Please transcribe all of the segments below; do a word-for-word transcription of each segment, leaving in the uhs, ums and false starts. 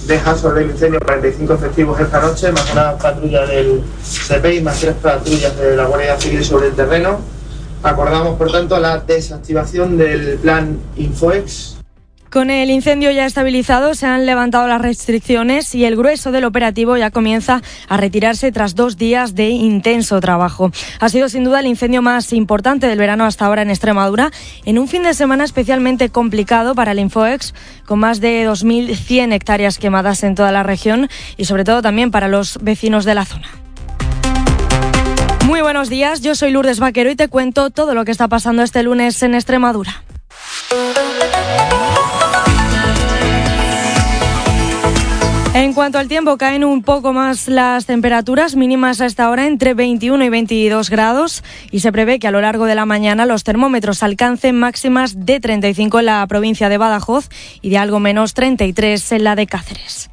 deja sobre el incendio cuarenta y cinco efectivos esta noche, más una patrulla del C P I, más tres patrullas de la Guardia Civil sobre el terreno. Acordamos, por tanto, la desactivación del plan Infoex. Con el incendio ya estabilizado, se han levantado las restricciones y el grueso del operativo ya comienza a retirarse tras dos días de intenso trabajo. Ha sido sin duda el incendio más importante del verano hasta ahora en Extremadura, en un fin de semana especialmente complicado para el Infoex, con más de dos mil cien hectáreas quemadas en toda la región y sobre todo también para los vecinos de la zona. Muy buenos días, yo soy Lourdes Vaquero y te cuento todo lo que está pasando este lunes en Extremadura. En cuanto al tiempo, caen un poco más las temperaturas mínimas a esta hora entre veintiuno y veintidós grados y se prevé que a lo largo de la mañana los termómetros alcancen máximas de treinta y cinco en la provincia de Badajoz y de algo menos treinta y tres en la de Cáceres.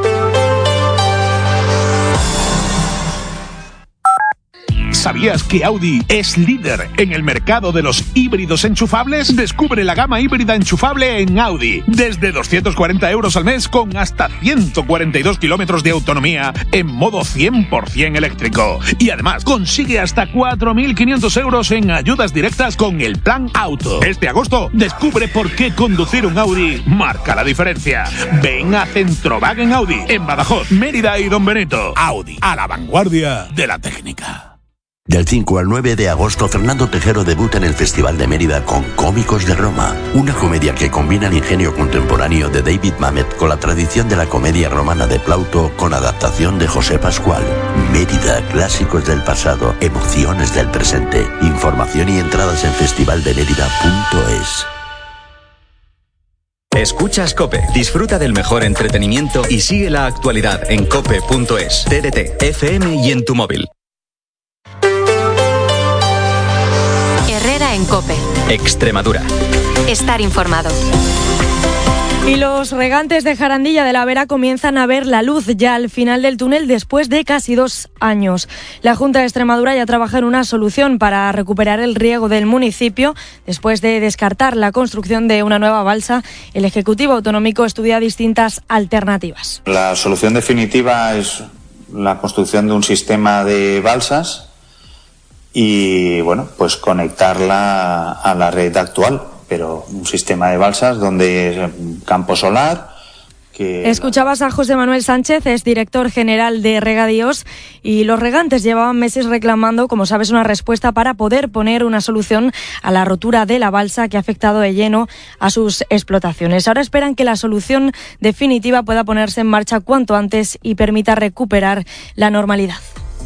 ¿Sabías que Audi es líder en el mercado de los híbridos enchufables? Descubre la gama híbrida enchufable en Audi. Desde doscientos cuarenta euros al mes con hasta ciento cuarenta y dos kilómetros de autonomía en modo cien por ciento eléctrico. Y además consigue hasta cuatro mil quinientos euros en ayudas directas con el Plan Auto. Este agosto descubre por qué conducir un Audi marca la diferencia. Ven a Centrowagen Audi en Badajoz, Mérida y Don Benito. Audi, a la vanguardia de la técnica. Del cinco al nueve de agosto, Fernando Tejero debuta en el Festival de Mérida con Cómicos de Roma, una comedia que combina el ingenio contemporáneo de David Mamet con la tradición de la comedia romana de Plauto con adaptación de José Pascual. Mérida, clásicos del pasado, emociones del presente. Información y entradas en festival de mérida punto es. Escuchas COPE. Disfruta del mejor entretenimiento y sigue la actualidad en cope punto es, T D T, F M y en tu móvil. En COPE. Extremadura. Estar informado. Y los regantes de Jarandilla de la Vera comienzan a ver la luz ya al final del túnel después de casi dos años. La Junta de Extremadura ya trabaja en una solución para recuperar el riego del municipio. Después de descartar la construcción de una nueva balsa, el Ejecutivo Autonómico estudia distintas alternativas. La solución definitiva es la construcción de un sistema de balsas y, bueno, pues conectarla a la red actual, pero un sistema de balsas donde es campo solar. Que... Escuchabas a José Manuel Sánchez, es director general de Regadíos, y los regantes llevaban meses reclamando, como sabes, una respuesta para poder poner una solución a la rotura de la balsa que ha afectado de lleno a sus explotaciones. Ahora esperan que la solución definitiva pueda ponerse en marcha cuanto antes y permita recuperar la normalidad.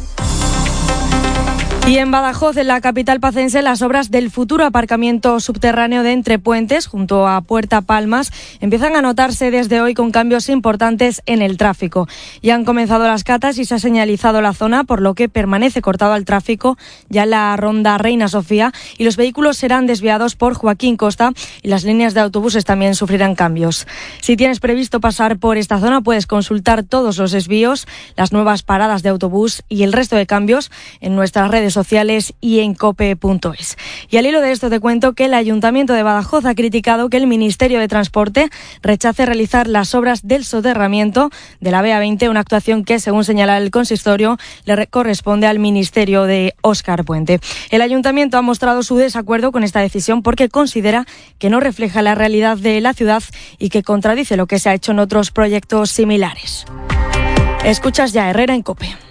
Y en Badajoz, en la capital pacense, las obras del futuro aparcamiento subterráneo de Entre Puentes, junto a Puerta Palmas, empiezan a notarse desde hoy con cambios importantes en el tráfico. Ya han comenzado las catas y se ha señalizado la zona, por lo que permanece cortado al tráfico ya la ronda Reina Sofía y los vehículos serán desviados por Joaquín Costa y las líneas de autobuses también sufrirán cambios. Si tienes previsto pasar por esta zona, puedes consultar todos los desvíos, las nuevas paradas de autobús y el resto de cambios en nuestras redes sociales y en cope punto es. Y al hilo de esto te cuento que el Ayuntamiento de Badajoz ha criticado que el Ministerio de Transporte rechace realizar las obras del soterramiento de la B A veinte, una actuación que, según señala el consistorio, le corresponde al Ministerio de Óscar Puente. El Ayuntamiento ha mostrado su desacuerdo con esta decisión porque considera que no refleja la realidad de la ciudad y que contradice lo que se ha hecho en otros proyectos similares. Escuchas ya Herrera en COPE.